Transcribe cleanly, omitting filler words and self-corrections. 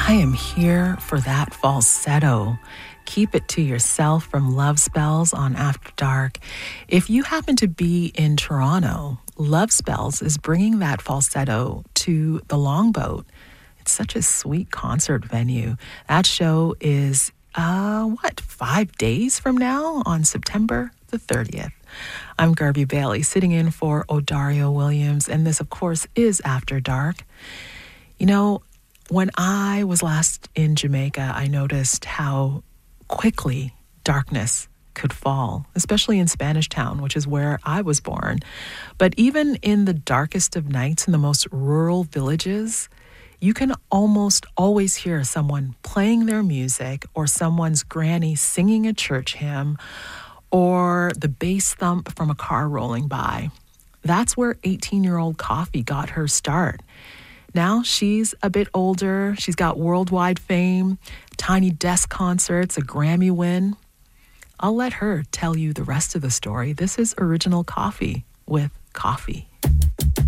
I am here for that falsetto. Keep it to yourself from Love Spells on After Dark. If you happen to be in Toronto, Love Spells is bringing that falsetto to the Longboat. It's such a sweet concert venue. That show is, 5 days from now on September the 30th. I'm Garby Bailey, sitting in for Odario Williams, and this, of course, is After Dark. You know, when I was last in Jamaica, I noticed how quickly darkness could fall, especially in Spanish Town, which is where I was born. But even in the darkest of nights in the most rural villages, you can almost always hear someone playing their music or someone's granny singing a church hymn or the bass thump from a car rolling by. That's where 18-year-old Coffee got her start. Now she's a bit older. She's got worldwide fame, Tiny Desk concerts, a Grammy win. I'll let her tell you the rest of the story. This is Original Coffee with Coffee.